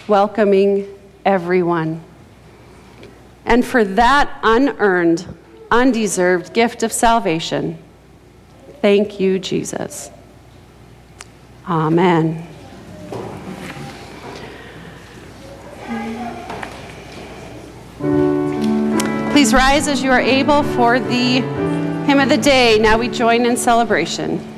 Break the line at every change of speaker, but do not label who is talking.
welcoming everyone. And for that unearned, undeserved gift of salvation, thank you, Jesus. Amen. Please rise as you are able for the hymn of the day. Now we join in celebration.